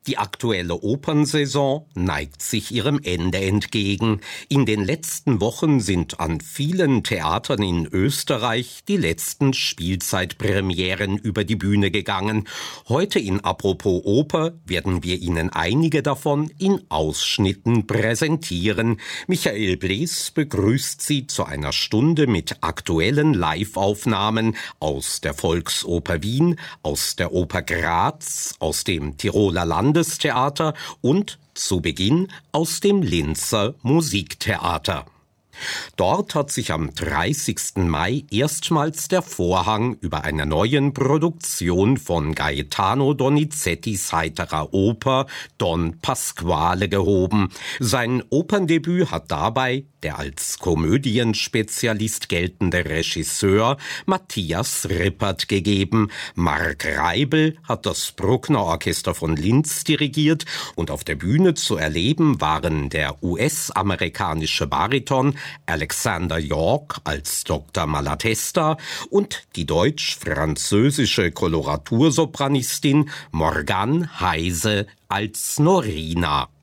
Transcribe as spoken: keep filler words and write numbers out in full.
Die aktuelle Opernsaison neigt sich ihrem Ende entgegen. In den letzten Wochen sind an vielen Theatern in Österreich die letzten Spielzeitpremieren über die Bühne gegangen. Heute in Apropos Oper werden wir Ihnen einige davon in Ausschnitten präsentieren. Michael Blees begrüßt Sie zu einer Stunde mit aktuellen Live-Aufnahmen aus der Volksoper Wien, aus der Oper Graz, aus dem Tiroler Landestheater und zu Beginn aus dem Linzer Musiktheater. Dort hat sich am dreißigsten Mai erstmals der Vorhang über einer neuen Produktion von Gaetano Donizettis heiterer Oper Don Pasquale gehoben. Sein Operndebüt hat dabei der als Komödienspezialist geltende Regisseur Matthias Rippert gegeben. Mark Reibel hat das Bruckner Orchester von Linz dirigiert und auf der Bühne zu erleben waren der U S-amerikanische Bariton Alexander York als Doktor Malatesta und die deutsch-französische Koloratursopranistin Morgane Heise als Norina.